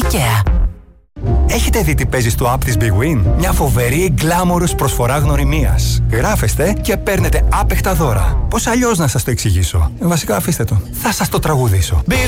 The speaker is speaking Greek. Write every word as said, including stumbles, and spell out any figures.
IKEA. Έχετε δει τι παίζει στο app της Big Win? Μια φοβερή γκλάμορος προσφορά γνωριμίας. Γράφεστε και παίρνετε άπεχτα δώρα. Πώς αλλιώς να σας το εξηγήσω? Βασικά αφήστε το. Θα σας το τραγουδήσω.